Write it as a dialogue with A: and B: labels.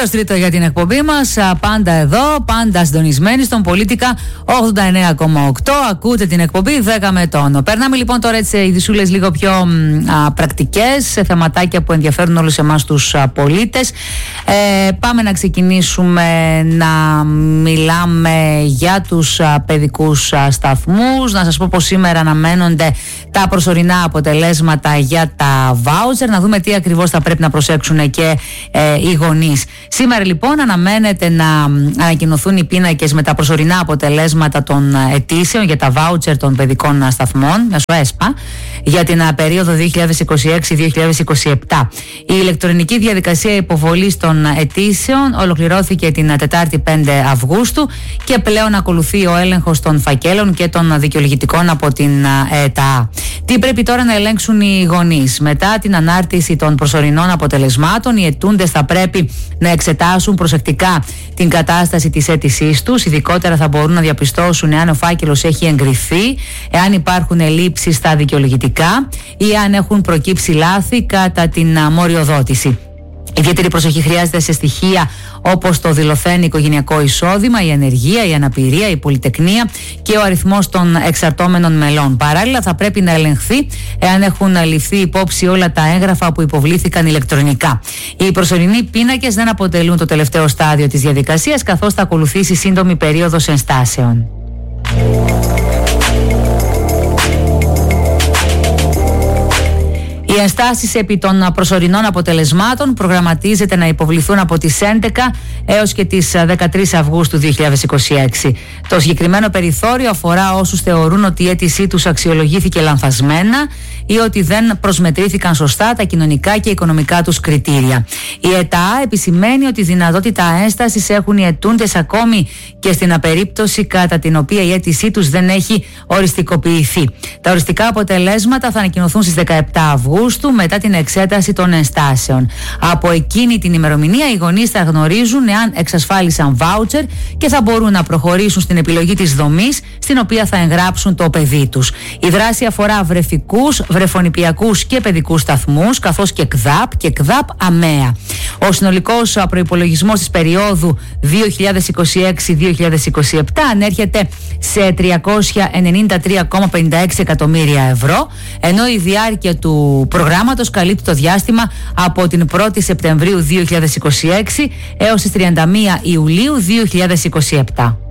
A: Μέρος τρίτο για την εκπομπή μας. Πάντα εδώ, πάντα συντονισμένοι στον Πολίτικα 89,8. Ακούτε την εκπομπή 10 με τόνο. Περνάμε λοιπόν τώρα έτσι ειδισούλες λίγο πιο πρακτικές, σε θεματάκια που ενδιαφέρουν όλους εμάς τους πολίτες. Πάμε να ξεκινήσουμε να μιλάμε για τους παιδικούς σταθμούς. Να σας πω πως σήμερα αναμένονται τα προσωρινά αποτελέσματα για τα βάουτσερ. Να δούμε τι ακριβώς θα πρέπει να προσέξουν και οι γονείς. Σήμερα λοιπόν αναμένεται να ανακοινωθούν οι πίνακες με τα προσωρινά αποτελέσματα των αιτήσεων για τα βάουτσερ των παιδικών σταθμών μέσω ΕΣΠΑ για την περίοδο 2026-2027. Η ηλεκτρονική διαδικασία υποβολής των αιτήσεων ολοκληρώθηκε την Τετάρτη 5 Αυγούστου και πλέον ακολουθεί ο έλεγχος των φακέλων και των δικαιολογητικών από την ΕΤΑ. Τι πρέπει τώρα να ελέγξουν οι γονείς? Μετά την ανάρτηση των προσωρινών αποτελεσμάτων, οι αιτούντες θα πρέπει να εξετάσουν προσεκτικά την κατάσταση της αίτησής τους. Ειδικότερα θα μπορούν να διαπιστώσουν εάν ο φάκελος έχει εγκριθεί, εάν υπάρχουν ελλείψεις στα δικαιολογητικά ή αν έχουν προκύψει λάθη κατά την μοριοδότηση. Ιδιαίτερη προσοχή χρειάζεται σε στοιχεία όπως το δηλωθέν οικογενειακό εισόδημα, η ανεργία, η αναπηρία, η πολυτεκνία και ο αριθμός των εξαρτώμενων μελών. Παράλληλα, θα πρέπει να ελεγχθεί εάν έχουν ληφθεί υπόψη όλα τα έγγραφα που υποβλήθηκαν ηλεκτρονικά. Οι προσωρινοί πίνακες δεν αποτελούν το τελευταίο στάδιο της διαδικασίας, καθώς θα ακολουθήσει σύντομη περίοδος ενστάσεων. Οι ενστάσεις επί των προσωρινών αποτελεσμάτων προγραμματίζεται να υποβληθούν από τις 11 έως και τις 13 Αυγούστου 2026. Το συγκεκριμένο περιθώριο αφορά όσους θεωρούν ότι η αίτησή τους αξιολογήθηκε λανθασμένα ή ότι δεν προσμετρήθηκαν σωστά τα κοινωνικά και οικονομικά τους κριτήρια. Η ΕΤΑ επισημαίνει ότι δυνατότητα ένστασης έχουν οι αιτούντες ακόμη και στην απερίπτωση κατά την οποία η αίτησή τους δεν έχει οριστικοποιηθεί. Τα οριστικά αποτελέσματα θα ανακοινωθούν στις 17 Αυγούστου μετά την εξέταση των ενστάσεων. Από εκείνη την ημερομηνία οι γονείς θα γνωρίζουν εάν εξασφάλισαν βάουτσερ και θα μπορούν να προχωρήσουν στην επιλογή της δομής στην οποία θα εγγράψουν το παιδί τους. Η δράση αφορά βρεφικούς, βρεφονηπιακούς και παιδικούς σταθμούς, καθώς και ΚΔΑΠ και ΚΔΑΠ ΑΜΕΑ. Ο συνολικός προϋπολογισμός της περίοδου 2026-2027 ανέρχεται σε 393,56 εκατομμύρια ευρώ, ενώ η διάρκεια του προγράμματος καλύπτει το διάστημα από την 1η Σεπτεμβρίου 2026 έως τις 31 Ιουλίου 2027.